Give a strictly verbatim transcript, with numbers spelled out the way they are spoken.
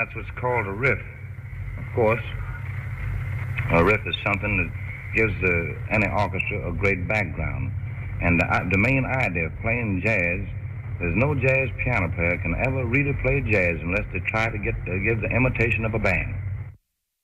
that's what's called a riff. Of course, a riff is something that gives the, any orchestra a great background. And the, the main idea of playing jazz, there's no jazz piano player can ever really play jazz unless they try to get uh, give the imitation of a band.